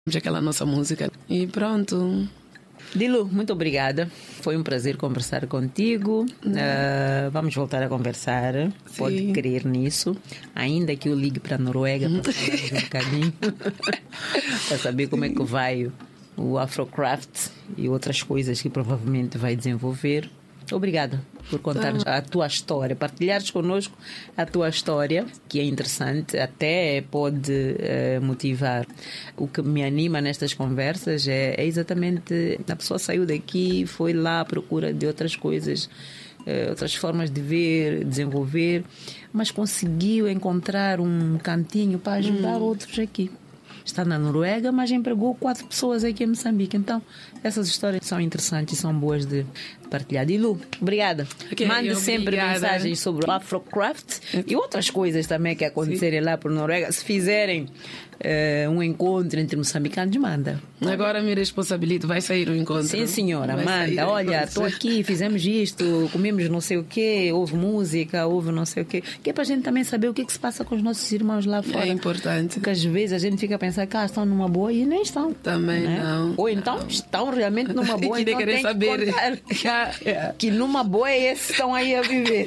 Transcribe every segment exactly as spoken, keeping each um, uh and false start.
aquela nossa música. E pronto. Dilu, muito obrigada. Foi um prazer conversar contigo. Uh, vamos voltar a conversar. Sim. Pode crer nisso. Ainda que eu ligue para a Noruega para falar um bocadinho. Para saber como é que vai o Afrocraft e outras coisas que provavelmente vai desenvolver. Obrigada por contar tá. a tua história, partilhares connosco a tua história, que é interessante, até pode uh, motivar. O que me anima nestas conversas é, é exatamente a pessoa saiu daqui, foi lá à procura de outras coisas, uh, outras formas de ver, desenvolver, mas conseguiu encontrar um cantinho para ajudar hum. outros aqui. Está na Noruega, mas empregou quatro pessoas aqui em Moçambique. Então, essas histórias são interessantes e são boas de partilhar. Dilu, obrigada. Okay, Mande sempre mensagens sobre o Afrocraft e outras coisas também que acontecerem Sim. lá por Noruega. Se fizerem uh, um encontro entre moçambicanos, manda. Agora me responsabilizo, vai sair o encontro. Sim, senhora, vai manda. Olha, estou aqui, fizemos isto, comemos não sei o quê, houve música, houve não sei o quê. Que é para a gente também saber o que, é que se passa com os nossos irmãos lá fora. É importante. Porque às vezes a gente fica a pensar que ah, estão numa boa e nem estão. Também né? não. Ou então não. estão realmente numa boa e então querer tem saber. que contar que numa boa é esses que estão aí a viver.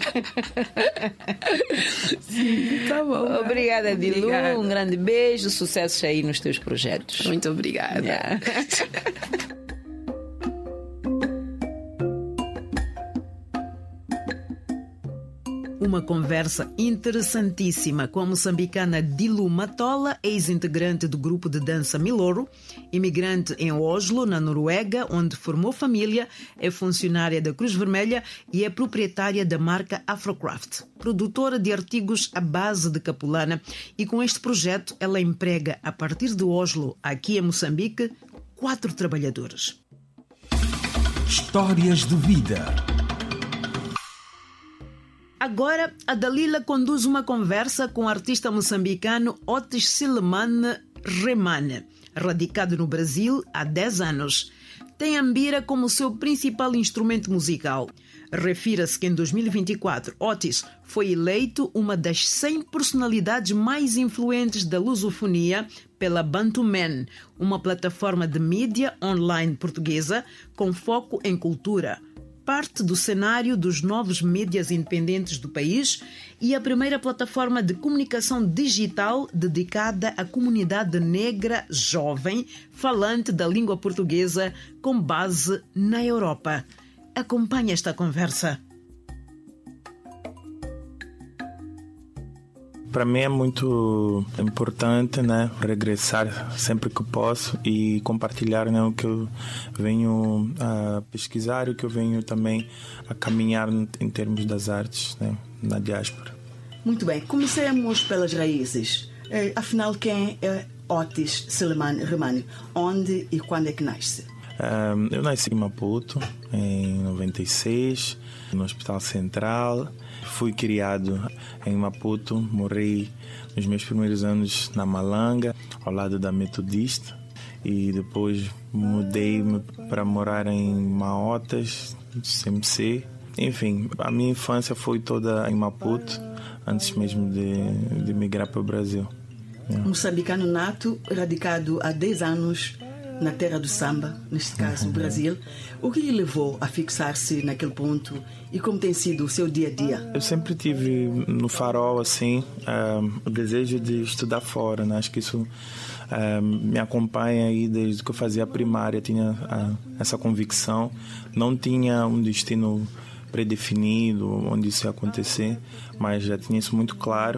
Sim, tá bom. Obrigada, Dilu. Um grande beijo, sucesso aí nos teus projetos. Muito obrigada. Yeah. Uma conversa interessantíssima com a moçambicana Dilu Matola, ex-integrante do grupo de dança Miloro, imigrante em Oslo, na Noruega, onde formou família, é funcionária da Cruz Vermelha e é proprietária da marca Afrocraft, produtora de artigos à base de capulana, e com este projeto ela emprega, a partir de Oslo, aqui em Moçambique, quatro trabalhadores. Histórias de vida. Agora, a Dalila conduz uma conversa com o artista moçambicano Otis Silemane Remane, radicado no Brasil há dez anos. Tem a mbira como seu principal instrumento musical. Refira-se que em dois mil e vinte e quatro, Otis foi eleito uma das cem personalidades mais influentes da lusofonia pela Bantuman, uma plataforma de mídia online portuguesa com foco em cultura. Parte do cenário dos novos mídias independentes do país e a primeira plataforma de comunicação digital dedicada à comunidade negra jovem falante da língua portuguesa com base na Europa. Acompanhe esta conversa. Para mim é muito importante, né, regressar sempre que posso e compartilhar, né, o que eu venho a pesquisar, o que eu venho também a caminhar em termos das artes, né, na diáspora. Muito bem, comecemos pelas raízes. É, afinal, quem é Otis Silemane Remane? Onde e quando é que nasce? Um, eu nasci em Maputo, em noventa e seis, no Hospital Central. Fui criado em Maputo, morei nos meus primeiros anos na Malanga, ao lado da Metodista, e depois mudei para morar em Maotas, C M C. Enfim, a minha infância foi toda em Maputo, antes mesmo de, de migrar para o Brasil. Yeah. Moçambicano nato, radicado há dez anos na terra do samba, neste caso, uhum. o Brasil. O que lhe levou a fixar-se naquele ponto e como tem sido o seu dia a dia? Eu sempre tive no farol, assim, um, o desejo de estudar fora, né? Acho que isso um, me acompanha aí desde que eu fazia a primária, tinha uh, essa convicção. Não tinha um destino predefinido, onde isso ia acontecer, mas já tinha isso muito claro.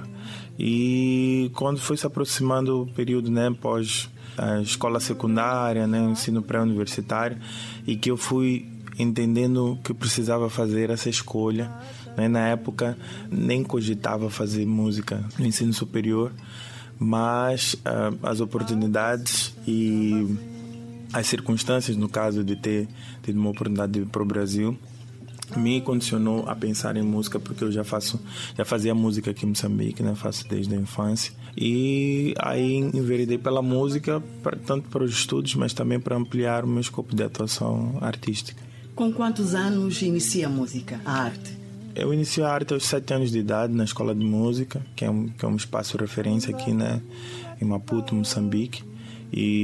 E quando foi se aproximando o período, né, pós a escola secundária, né, o ensino pré-universitário, e que eu fui entendendo que eu precisava fazer essa escolha, né? Na época nem cogitava fazer música no ensino superior, mas uh, as oportunidades e as circunstâncias, no caso de ter tido uma oportunidade de ir para o Brasil, me condicionou a pensar em música, porque eu já faço, já fazia música aqui em Moçambique, né? Faço desde a infância. E aí enveredei pela música, pra, tanto para os estudos, mas também para ampliar o meu escopo de atuação artística. Com quantos anos inicia a música, a arte? Eu iniciei a arte aos sete anos de idade, na Escola de Música, que é um, que é um espaço de referência aqui, né, em Maputo, Moçambique. E